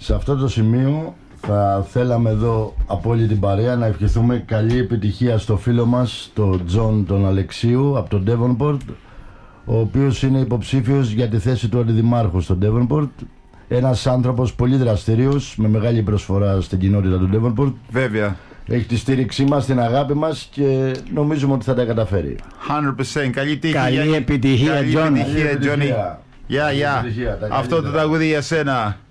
Σε αυτό το σημείο θα θέλαμε εδώ από όλη την παρέα να ευχηθούμε καλή επιτυχία στο φίλο μας, τον Τζον τον Αλεξίου από τον Devonport, ο οποίος είναι υποψήφιος για τη θέση του αντιδημάρχου στο Devonport. Ένας άνθρωπος πολύ δραστηριος, με μεγάλη προσφορά στην κοινότητα του Devonport. Βέβαια. Έχει τη στήριξή μας, την αγάπη μας και νομίζουμε ότι θα τα καταφέρει. 100%. Καλή τύχη. Καλή επιτυχία, Τζόνι. Γεια, γεια. Αυτό το τραγούδι για σένα.